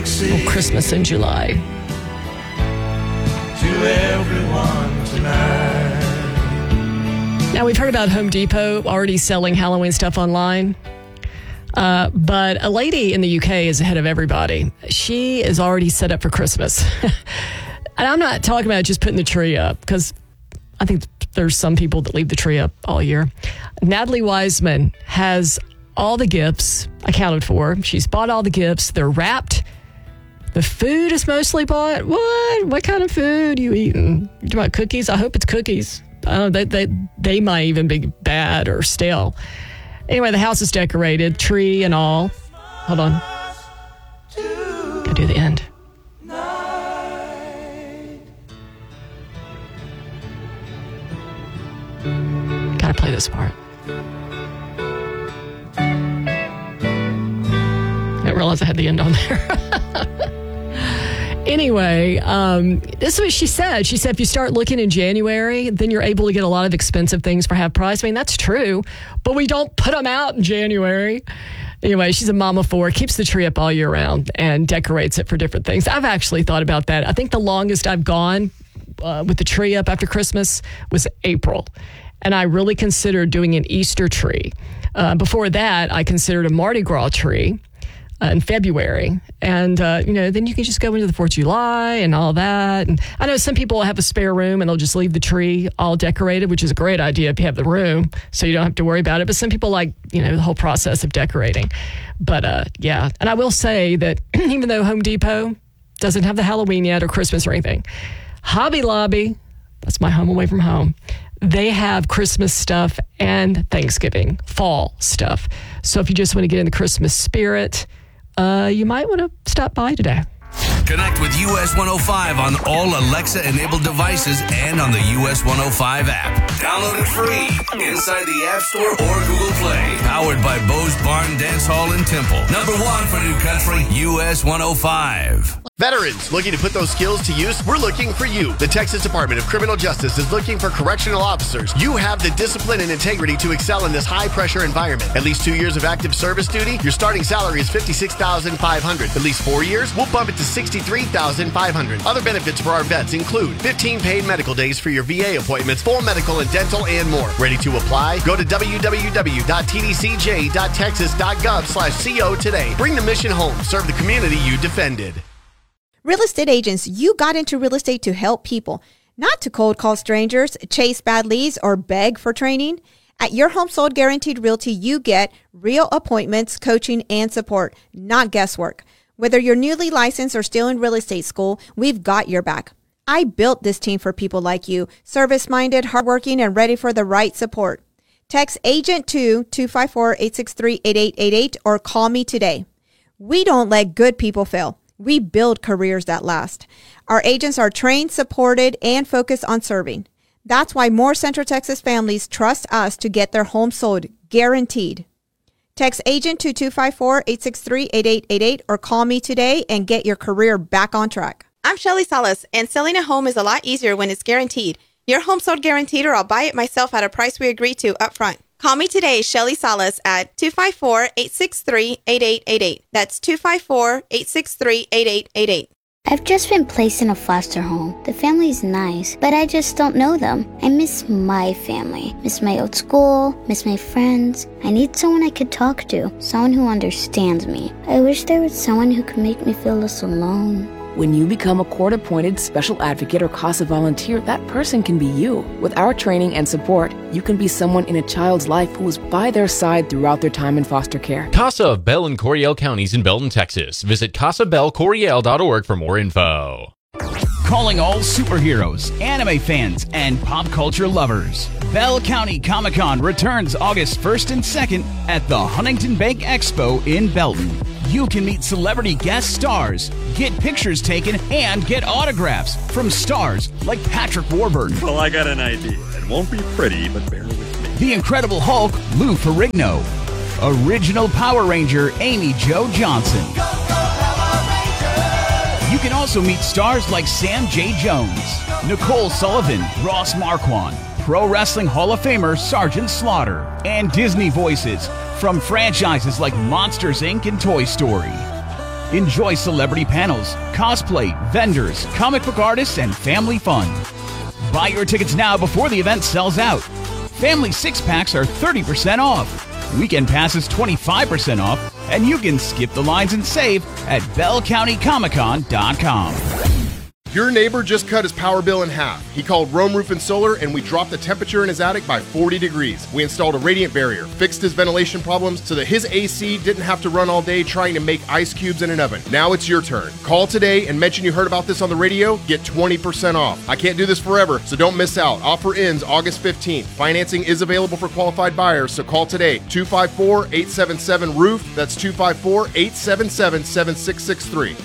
Dixie. Christmas in July. To everyone tonight. Now, we've heard about Home Depot already selling Halloween stuff online. But a lady in the UK is ahead of everybody. She is already set up for Christmas. And I'm not talking about just putting the tree up, because I think there's some people that leave the tree up all year. Natalie Wiseman has all the gifts accounted for. She's bought all the gifts. They're wrapped. The food is mostly bought. What kind of food are you eating? You talking about cookies? I hope it's cookies. I don't know, they might even be bad or stale. Anyway, the house is decorated, tree and all. Hold on. Gotta do the end. Gotta play this part. I didn't realize I had the end on there. Anyway, this is what she said. She said, if you start looking in January, then you're able to get a lot of expensive things for half price. I mean, that's true, but we don't put them out in January. Anyway, she's a mom of four, keeps the tree up all year round and decorates it for different things. I've actually thought about that. I think the longest I've gone with the tree up after Christmas was April. And I really considered doing an Easter tree. Before that, I considered a Mardi Gras tree in February. And, then you can just go into the 4th of July and all that. And I know some people have a spare room and they'll just leave the tree all decorated, which is a great idea if you have the room, so you don't have to worry about it. But some people like, the whole process of decorating. But, yeah. And I will say that even though Home Depot doesn't have the Halloween yet or Christmas or anything, Hobby Lobby, that's my home away from home, they have Christmas stuff and Thanksgiving, fall stuff. So if you just want to get in the Christmas spirit, you might want to stop by today. Connect with US 105 on all Alexa-enabled devices and on the US 105 app. Download it free inside the App Store or Google Play. Powered by Bo's Barn Dance Hall in Temple. Number one for New Country, US 105. Veterans looking to put those skills to use? We're looking for you. The Texas Department of Criminal Justice is looking for correctional officers. You have the discipline and integrity to excel in this high-pressure environment. At least 2 years of active service duty, your starting salary is $56,500. At least 4 years, we'll bump it to $63,500. Other benefits for our vets include 15 paid medical days for your VA appointments, full medical and dental, and more. Ready to apply? Go to www.tdcj.texas.gov/co today. Bring the mission home. Serve the community you defended. Real estate agents, you got into real estate to help people, not to cold call strangers, chase bad leads, or beg for training. At Your Home Sold Guaranteed Realty, you get real appointments, coaching, and support, not guesswork. Whether you're newly licensed or still in real estate school, we've got your back. I built this team for people like you, service-minded, hardworking, and ready for the right support. Text AGENT to 254-863-8888 or call me today. We don't let good people fail. We build careers that last. Our agents are trained, supported, and focused on serving. That's why more Central Texas families trust us to get their home sold, guaranteed. Text AGENT to 254-863-8888 or call me today and get your career back on track. I'm Shelly Salas, and selling a home is a lot easier when it's guaranteed. Your home sold guaranteed, or I'll buy it myself at a price we agree to up front. Call me today, Shelly Salas, at 254-863-8888. That's 254-863-8888. I've just been placed in a foster home. The family's nice, but I just don't know them. I miss my family, miss my old school, miss my friends. I need someone I could talk to, someone who understands me. I wish there was someone who could make me feel less alone. When you become a court-appointed special advocate or CASA volunteer, that person can be you. With our training and support, you can be someone in a child's life who is by their side throughout their time in foster care. CASA of Bell and Coryell Counties in Belton, Texas. Visit CasaBellCoryell.org for more info. Calling all superheroes, anime fans, and pop culture lovers. Bell County Comic-Con returns August 1st and 2nd at the Huntington Bank Expo in Belton. You can meet celebrity guest stars, get pictures taken, and get autographs from stars like Patrick Warburton. Well, I got an idea. It won't be pretty, but bear with me. The Incredible Hulk, Lou Ferrigno. Original Power Ranger, Amy Jo Johnson. Go, Power Rangers! You can also meet stars like Sam J. Jones, Nicole Sullivan, Ross Marquand, Pro Wrestling Hall of Famer Sergeant Slaughter, and Disney voices from franchises like Monsters, Inc. and Toy Story. Enjoy celebrity panels, cosplay, vendors, comic book artists, and family fun. Buy your tickets now before the event sells out. Family 6-packs are 30% off. Weekend passes 25% off, and you can skip the lines and save at BellCountyComicCon.com. Your neighbor just cut his power bill in half. He called Rome Roof and Solar, and we dropped the temperature in his attic by 40 degrees. We installed a radiant barrier, fixed his ventilation problems so that his AC didn't have to run all day trying to make ice cubes in an oven. Now it's your turn. Call today and mention you heard about this on the radio. Get 20% off. I can't do this forever, so don't miss out. Offer ends August 15th. Financing is available for qualified buyers, so call today. 254-877-ROOF. That's 254-877-7663.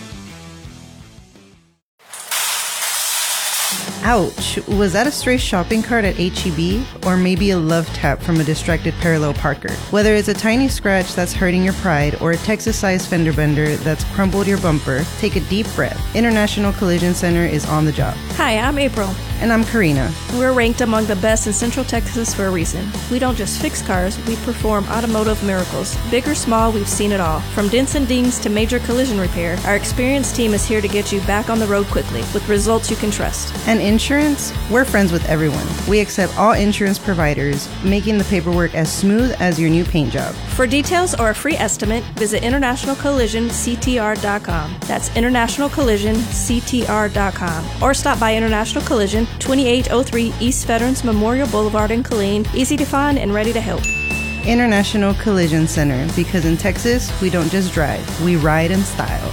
Ouch, was that a stray shopping cart at H-E-B? Or maybe a love tap from a distracted parallel parker? Whether it's a tiny scratch that's hurting your pride or a Texas-sized fender bender that's crumpled your bumper, take a deep breath. International Collision Center is on the job. Hi, I'm April. And I'm Karina. We're ranked among the best in Central Texas for a reason. We don't just fix cars, we perform automotive miracles. Big or small, we've seen it all. From dents and dings to major collision repair, our experienced team is here to get you back on the road quickly with results you can trust. And insurance? We're friends with everyone. We accept all insurance providers, making the paperwork as smooth as your new paint job. For details or a free estimate, visit InternationalCollisionCTR.com. That's InternationalCollisionCTR.com. Or stop by International Collision, 2803 East Veterans Memorial Boulevard in Killeen. Easy to find and ready to help. International Collision Center, because in Texas, we don't just drive, we ride in style.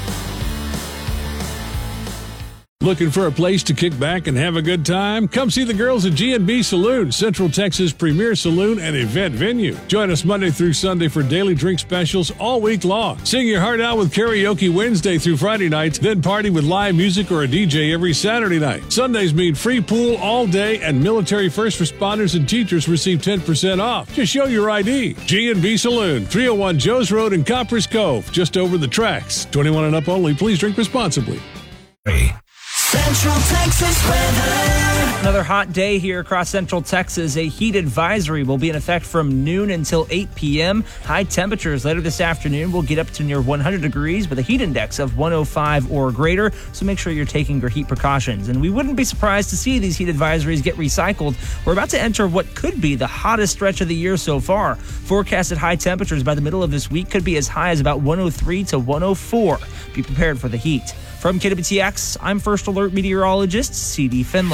Looking for a place to kick back and have a good time? Come see the girls at G&B Saloon, Central Texas' premier saloon and event venue. Join us Monday through Sunday for daily drink specials all week long. Sing your heart out with karaoke Wednesday through Friday nights, then party with live music or a DJ every Saturday night. Sundays mean free pool all day, and military first responders and teachers receive 10% off. Just show your ID. G&B Saloon, 301 Joe's Road in Coppers Cove, just over the tracks. 21 and up only. Please drink responsibly. Central Texas weather. Another hot day here across Central Texas. A heat advisory will be in effect from noon until 8 p.m. High temperatures later this afternoon will get up to near 100 degrees with a heat index of 105 or greater, so make sure you're taking your heat precautions. And we wouldn't be surprised to see these heat advisories get recycled. We're about to enter what could be the hottest stretch of the year so far. Forecasted high temperatures by the middle of this week could be as high as about 103 to 104. Be prepared for the heat. From KWTX, I'm First Alert meteorologist C.D. Finley.